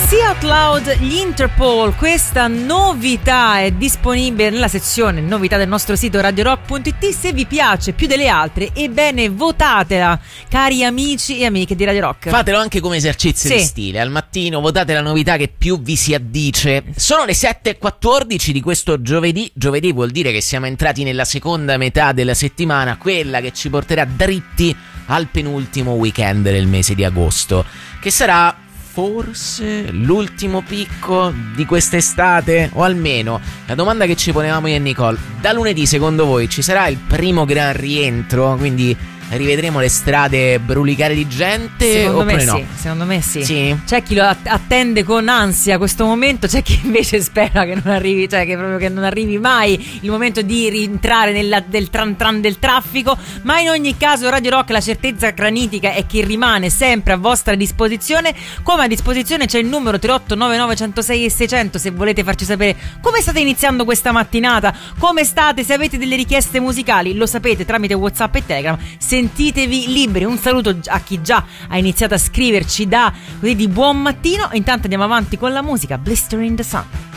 See Out Loud, gli Interpol. Questa novità è disponibile nella sezione novità del nostro sito radiorock.it. Se vi piace più delle altre, ebbene votatela, cari amici e amiche di Radio Rock. Fatelo anche come esercizio di stile. Al mattino votate la novità che più vi si addice. Sono le 7:14 di questo giovedì. Giovedì vuol dire che siamo entrati nella seconda metà della settimana, quella che ci porterà dritti al penultimo weekend del mese di agosto, che sarà forse l'ultimo picco di quest'estate, o almeno la domanda che ci ponevamo io e Nicole: da lunedì secondo voi ci sarà il primo gran rientro? Quindi rivedremo le strade brulicare di gente? Secondo me sì. C'è chi lo attende con ansia questo momento, c'è chi invece spera che non arrivi, cioè che proprio che non arrivi mai il momento di rientrare del tran tran del traffico. Ma in ogni caso Radio Rock, la certezza granitica è che rimane sempre a vostra disposizione. Come a disposizione c'è il numero 3899 106 e 600 se volete farci sapere come state iniziando questa mattinata, come state, se avete delle richieste musicali lo sapete tramite WhatsApp e Telegram. Sentitevi liberi. Un saluto a chi già ha iniziato a scriverci da così di buon mattino. Intanto andiamo avanti con la musica. Blister in the Sun.